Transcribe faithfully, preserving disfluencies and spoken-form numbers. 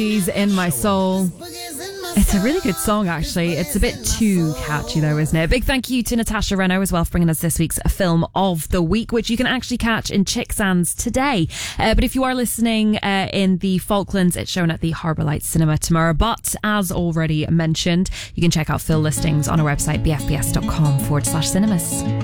She's in my soul. It's a really good song, actually. It's a bit too catchy, though, isn't it? A big thank you to Natasha Renault as well for bringing us this week's film of the week, which you can actually catch in Chicksands today. Uh, but if you are listening uh, in the Falklands, it's shown at the Harbour Lights Cinema tomorrow. But as already mentioned, you can check out Phil listings on our website, bfbs.com forward slash cinemas.